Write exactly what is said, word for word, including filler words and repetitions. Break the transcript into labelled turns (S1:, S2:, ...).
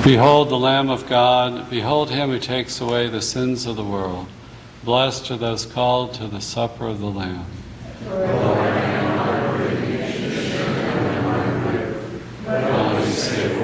S1: Behold the Lamb of God, behold him who takes away the sins of the world. Blessed are those called to the supper of the Lamb. Lord, I am not worthy that you should enter my life, but only say